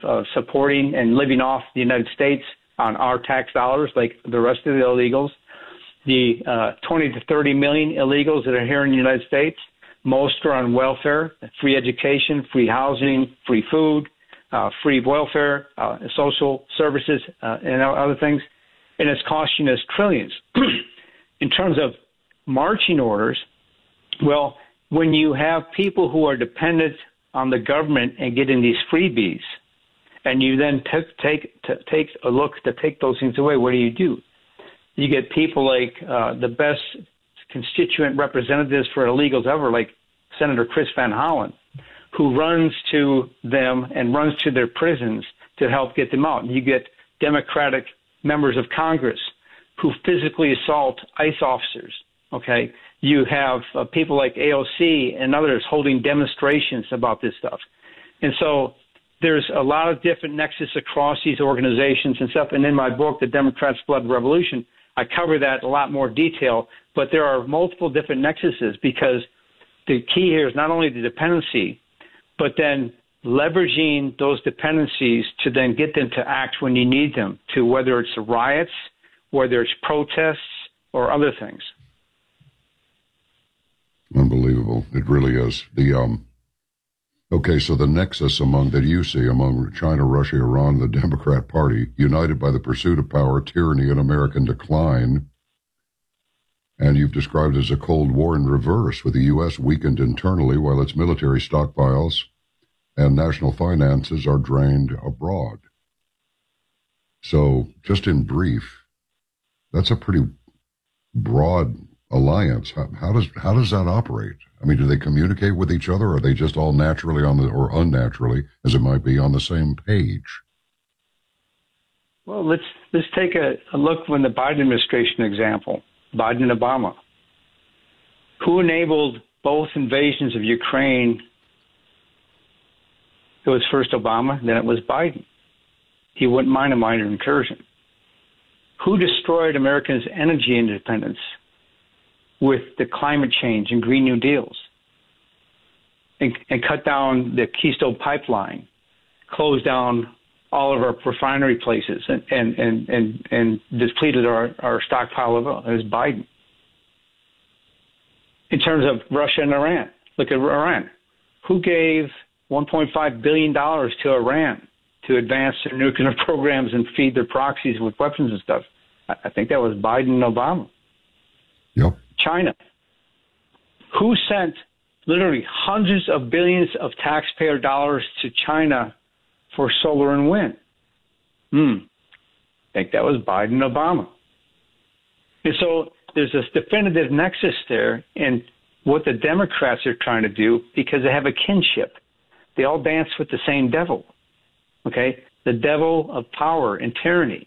supporting and living off the United States on our tax dollars like the rest of the illegals. The 20 to 30 million illegals that are here in the United States, most are on welfare, free education, free housing, free food, free welfare, social services, and other things. And it's costing us trillions. In terms of marching orders, well, when you have people who are dependent on the government and getting these freebies, and you then take a look to take those things away, what do? You get people like the best constituent representatives for illegals ever, like Senator Chris Van Hollen, who runs to them and runs to their prisons to help get them out. And you get Democratic members of Congress who physically assault ICE officers, okay? You have people like AOC and others holding demonstrations about this stuff. And so there's a lot of different nexus across these organizations and stuff. And in my book, The Democrats' Blood Revolution, I cover that in a lot more detail. But there are multiple different nexuses because the key here is not only the dependency, but then leveraging those dependencies to then get them to act when you need them, to whether it's riots, whether it's protests, or other things. Unbelievable. It really is. Okay, so the nexus that you see among China, Russia, Iran, the Democrat Party, united by the pursuit of power, tyranny, and American decline, and you've described it as a Cold War in reverse, with the U.S. weakened internally while its military stockpiles and national finances are drained abroad. So, just in brief, that's a pretty broad alliance. How does that operate? I mean, do they communicate with each other, or are they just all naturally or unnaturally, as it might be, on the same page? Well, let's take a look from the Biden administration example, Biden and Obama. Who enabled both invasions of Ukraine? It was first Obama, then it was Biden. He wouldn't mind a minor incursion. Who destroyed Americans' energy independence with the climate change and Green New Deals and cut down the Keystone Pipeline, closed down all of our refinery places and depleted our stockpile of oil? It was Biden. In terms of Russia and Iran, look at Iran. Who gave $1.5 billion to Iran to advance their nuclear programs and feed their proxies with weapons and stuff? I think that was Biden and Obama. Yep. China. Who sent literally hundreds of billions of taxpayer dollars to China for solar and wind? I think that was Biden and Obama. And so there's this definitive nexus there in what the Democrats are trying to do because they have a kinship. They all dance with the same devil, okay? The devil of power and tyranny.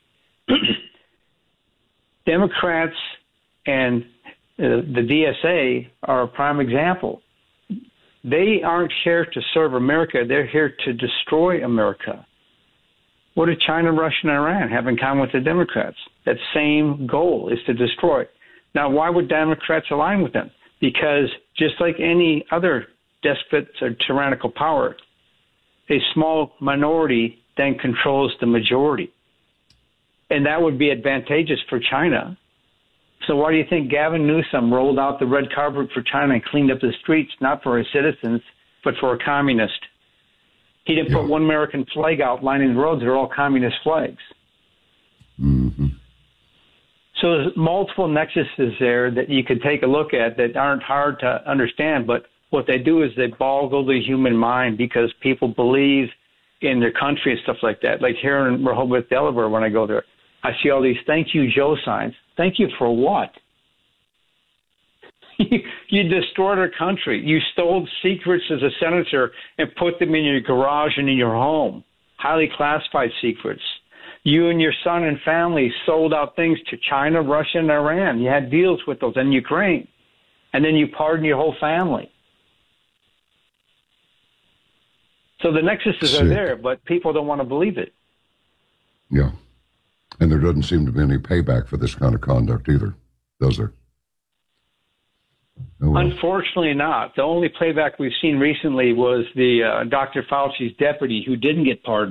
Democrats and the DSA are a prime example. They aren't here to serve America. They're here to destroy America. What do China, Russia, and Iran have in common with the Democrats? That same goal is to destroy. Now, why would Democrats align with them? Because just like any other despot or tyrannical power, a small minority then controls the majority. And that would be advantageous for China. So why do you think Gavin Newsom rolled out the red carpet for China and cleaned up the streets, not for his citizens, but for a communist? He didn't put one American flag out lining the roads. They're all communist flags. Mm-hmm. So there's multiple nexuses there that you could take a look at that aren't hard to understand, but what they do is they boggle the human mind because people believe in their country and stuff like that. Like here in Rehoboth, Delaware, when I go there, I see all these thank you, Joe signs. Thank you for what? You destroyed our country. You stole secrets as a senator and put them in your garage and in your home, highly classified secrets. You and your son and family sold out things to China, Russia, and Iran. You had deals with those in Ukraine. And then you pardoned your whole family. So the nexuses are there, but people don't want to believe it. Yeah. And there doesn't seem to be any payback for this kind of conduct either, does there? Oh, well. Unfortunately not. The only playback we've seen recently was the Dr. Fauci's deputy who didn't get pardoned.